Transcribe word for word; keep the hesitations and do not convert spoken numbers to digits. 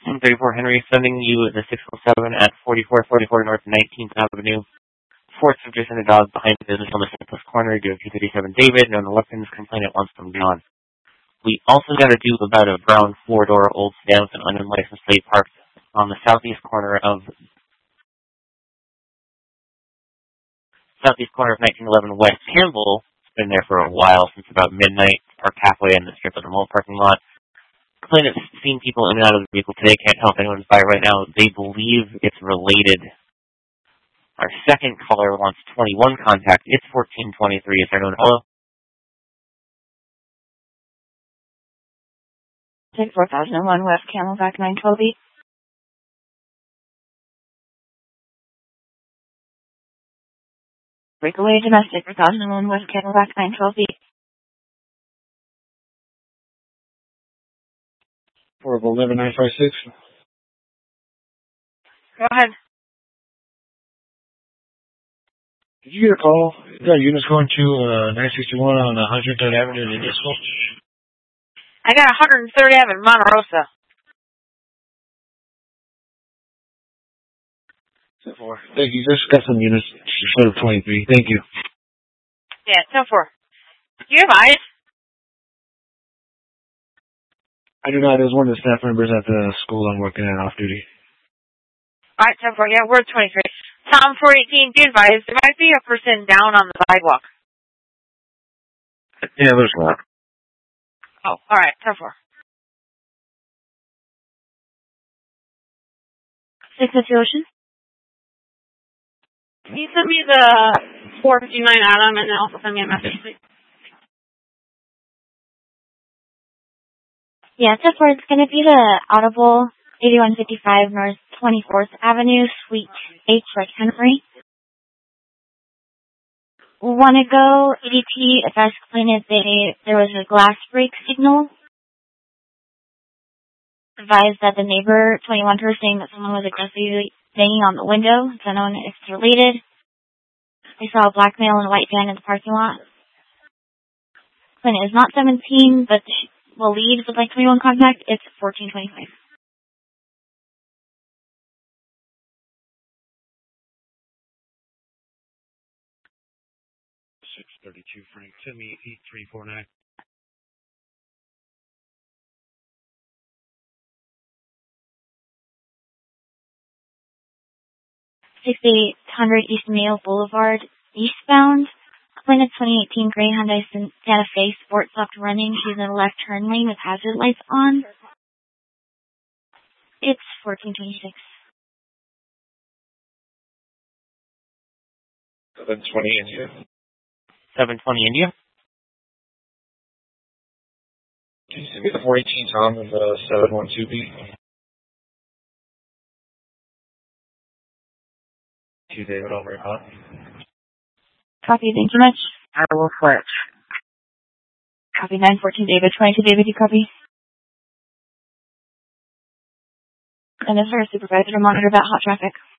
one thirty-four Henry, sending you the six oh seven at forty-four forty-four North nineteenth Avenue. Fourth subject and a dog behind the business on the southwest corner due to two thirty-seven David, known the weapons complainant wants them gone. We also got a dupe about a brown four-door old stamps and unlicensed plate parked on the southeast corner of southeast corner of nineteen eleven West Campbell. It's been there for a while, since about midnight, parked halfway in the strip of the mall parking lot. Complainant's seen people in and out of the vehicle today, can't tell if anyone's by right now. They believe it's related. Our second caller wants twenty-one contact. It's fourteen twenty-three. Is there anyone? Hello? Take four thousand one West Camelback nine twelve eight. Breakaway domestic four thousand one West Camelback nine twelve eight. four eleven nine five six. Go ahead. Did you get a call? You got units going to uh, nine sixty-one on one hundred third Avenue in Disco? I got one hundred third Avenue, Monte Rosa. Thank you. Just got some units instead of twenty-three. Thank you. Yeah, ten four. Do you have eyes? I do not. There's one of the staff members at the school I'm working at off duty. Alright, ten four. Yeah, we're twenty-three. Tom four eighteen, be advised, there might be a person down on the sidewalk. Yeah, there's one. Oh, alright, ten four. six fifty Ocean. Can you send me the four fifty-nine Adam and then also send me a message, please? Yeah, so far it's going to be the Audible eighty-one fifty-five North twenty-fourth Avenue, Suite H, like Henry. Want to go, E D T advised complainant they there was a glass break signal. Advised that the neighbor, twenty-one, her saying that someone was aggressively banging on the window. It's unknown if it's related. They saw a black male in a white van in the parking lot. Complainant is not seventeen, but she will lead with like twenty-one contact. It's fourteen twenty-five. six thirty-two Frank. Send me eight three four nine. sixty-eight hundred East Mayo Boulevard, eastbound. Complainant twenty eighteen gray Hyundai Santa Fe Sport stopped running. She's in the left turn lane with hazard lights on. It's fourteen twenty-six. seven twenty India. seven twenty India. Can you send me the four eighteen Tom and the seven one two B? To David over hot. Copy, thank you much. I will switch. Copy nine fourteen David, twenty-two David, you copy? And this is our supervisor to monitor that hot traffic.